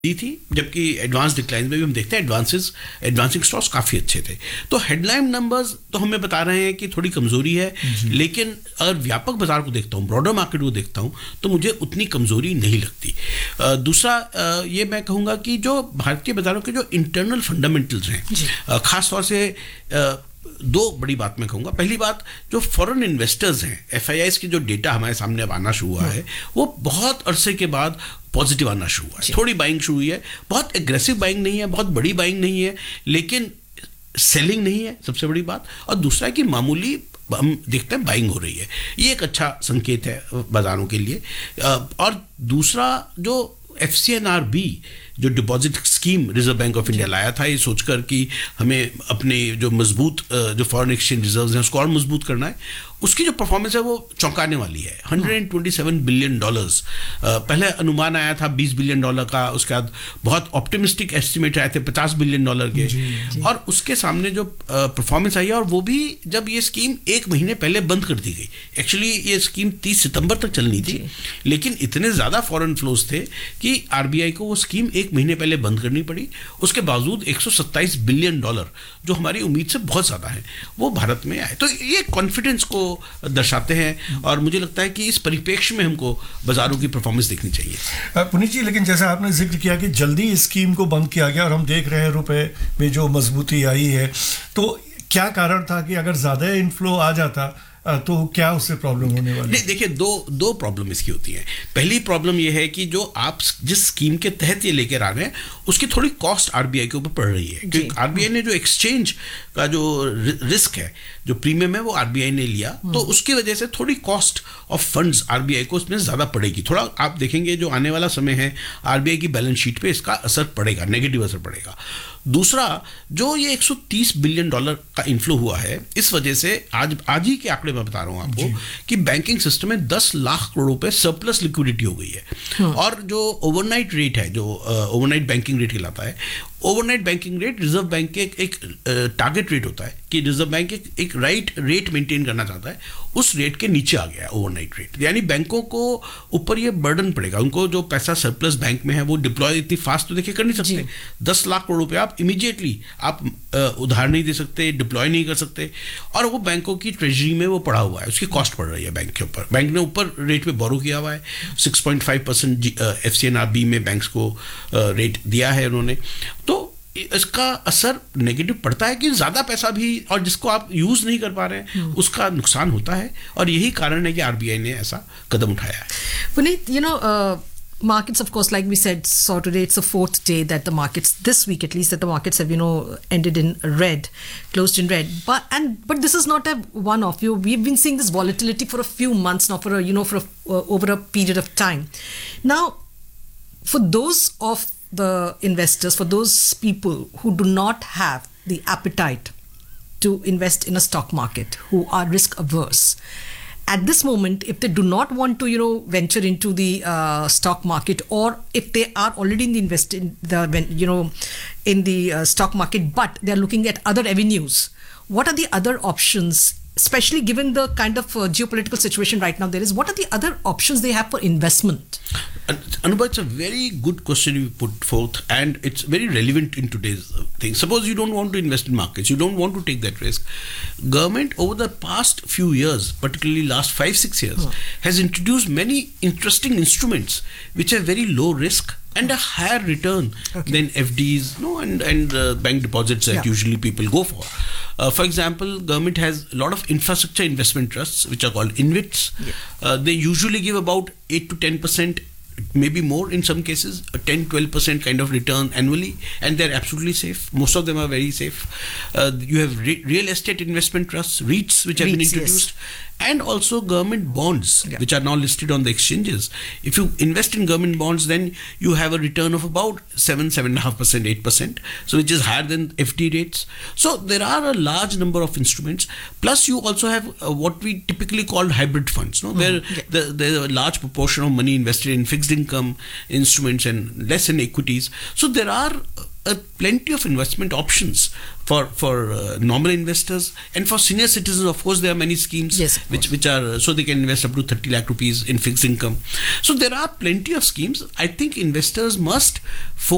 दी थी, जबकि advance decline में भी हम देखते हैं एडवांसिंग स्टॉक्स काफ़ी अच्छे थे। तो हेडलाइन नंबर्स तो हमें बता रहे हैं कि थोड़ी कमज़ोरी है, लेकिन अगर व्यापक बाजार को देखता हूँ, ब्रॉडर मार्केट को देखता हूँ, तो मुझे उतनी कमज़ोरी नहीं लगती। दूसरा ये मैं कहूँगा कि जो भारतीय बाजारों के जो इंटरनल फंडामेंटल्स हैं, ख़ास तौर से दो बड़ी बात मैं कहूँगा। पहली बात, जो फॉरेन इन्वेस्टर्स हैं, FIIs की जो डेटा हमारे सामने अब आना शुरू हुआ है, वो बहुत अरसे के बाद पॉजिटिव आना शुरू हुआ है। थोड़ी बाइंग शुरू हुई है, बहुत एग्रेसिव बाइंग नहीं है, बहुत बड़ी बाइंग नहीं है, लेकिन सेलिंग नहीं है, सबसे बड़ी बात। और दूसरा है कि मामूली हम देखते हैं बाइंग हो रही है, ये एक अच्छा संकेत है बाजारों के लिए। और दूसरा, जो FCNRB जो deposit scheme reserve bank of India लाया था, ये सोचकर कि हमें अपने जो मजबूत जो फॉरेन एक्सचेंज रिजर्व्स हैं उसको और मजबूत करना है, उसकी जो परफॉर्मेंस है वो चौंकाने वाली है। $127 बिलियन, पहले अनुमान आया था $20 बिलियन का, उसके बाद बहुत ऑप्टिमिस्टिक एस्टिमेट आए थे $50 बिलियन के, और उसके सामने जो परफॉर्मेंस आई है, और वो भी जब ये स्कीम 1 महीने पहले बंद कर दी गई। एक्चुअली ये स्कीम 30 सितंबर तक चलनी थी, लेकिन इतने ज़्यादा फॉरेन फ्लोज थे कि RBI को वो स्कीम 1 महीने पहले बंद करनी पड़ी। उसके बावजूद $127 बिलियन, जो हमारी उम्मीद से बहुत ज़्यादा है, वो भारत में आए। तो ये कॉन्फिडेंस को दर्शाते हैं, और मुझे लगता है कि इस परिप्रेक्ष्य में हमको बाजारों की परफॉर्मेंस देखनी चाहिए। पुनीत जी, लेकिन जैसा आपने जिक्र किया कि जल्दी इस स्कीम को बंद किया गया और हम देख रहे हैं रुपए में जो मजबूती आई है, तो क्या कारण था कि अगर ज़्यादा इनफ्लो आ जाता तो क्या उससे प्रॉब्लम होने वाली? नहीं, देखिए, दो प्रॉब्लम इसकी होती है। पहली प्रॉब्लम ये है कि जो आप जिस स्कीम के तहत ये लेकर आ रहे हैं, उसकी थोड़ी कॉस्ट RBI के ऊपर पड़ रही है, क्योंकि RBI ने जो एक्सचेंज का जो रिस्क है, जो प्रीमियम है, वो RBI ने लिया, तो उसकी वजह से थोड़ी कॉस्ट ऑफ फंड्स RBI को उसमें ज़्यादा पड़ेगी। थोड़ा आप देखेंगे जो आने वाला समय है, RBI की बैलेंस शीट पे इसका असर पड़ेगा, नेगेटिव असर पड़ेगा। दूसरा, जो ये $130 बिलियन का इन्फ्लो हुआ है, इस वजह से आज ही के आंकड़े मैं बता रहा हूँ आपको कि बैंकिंग सिस्टम में 10 लाख करोड़ रुपए सरप्लस लिक्विडिटी हो गई है। और जो ओवरनाइट रेट है, जो ओवरनाइट बैंकिंग रेट कहलाता है, overnight banking rate reserve bank के एक टारगेट रेट होता है कि रिजर्व बैंक एक राइट रेट मेंटेन करना चाहता है, उस रेट के नीचे आ गया है ओवरनाइट रेट। यानी बैंकों को ऊपर ये बर्डन पड़ेगा, उनको जो पैसा सरप्लस बैंक में है वो डिप्लॉय इतनी फास्ट तो देखिए कर नहीं सकते। 10 लाख करोड़ रुपए आप इमीडिएटली आप उधार नहीं दे सकते, डिप्लॉय नहीं कर सकते, और वो बैंकों की ट्रेजरी में वो पड़ा हुआ है, उसकी कॉस्ट पड़ रही है बैंक के ऊपर। बैंक ने ऊपर रेट पे बोरो किया हुआ है, 6.5% FCNRB में बैंक्स को रेट दिया है उन्होंने। तो इसका असर नेगेटिव पड़ता है कि ज़्यादा पैसा भी, और जिसको आप यूज़ नहीं कर पा रहे हैं, उसका नुकसान होता है, और यही कारण है कि RBI ने ऐसा कदम उठाया है। Puneet, markets, of course, like we said, so today it's the 4th day that the markets, this week at least, that the markets have ended in red, closed in red. But this is not a one-off. We've been seeing this volatility for a few months now, over a period of time. Now, for those of the investors, for those people who do not have the appetite to invest in a stock market, who are risk averse, at this moment, if they do not want to, venture into the stock market, or if they are already in the stock market, but they are looking at other avenues, what are the other options? Especially given the kind of geopolitical situation right now there is, what are the other options they have for investment? Anubha, it's a very good question you put forth, and it's very relevant in today's thing. Suppose you don't want to invest in markets, you don't want to take that risk. Government over the past few years, particularly last 5-6 years, has introduced many interesting instruments which have very low risk and a higher return than FDs, and bank deposits that usually people go for. For example, government has a lot of infrastructure investment trusts which are called InvITs. They usually give about 8 to 10%, maybe more in some cases, a 10-12% kind of return annually, and they're absolutely safe. Most of them are very safe. You have real estate investment trusts, REITs, which have been introduced, and also government bonds, which are now listed on the exchanges. If you invest in government bonds, then you have a return of about 7.5%, 8%, so which is higher than FD rates. So there are a large number of instruments. Plus, you also have what we typically call hybrid funds, where there's a large proportion of money invested in fixed income instruments and less in equities. So there are plenty of investment options for normal investors, and for senior citizens, of course, there are many schemes which are, so they can invest up to 30 lakh rupees in fixed income. So there are plenty of schemes. I think investors must focus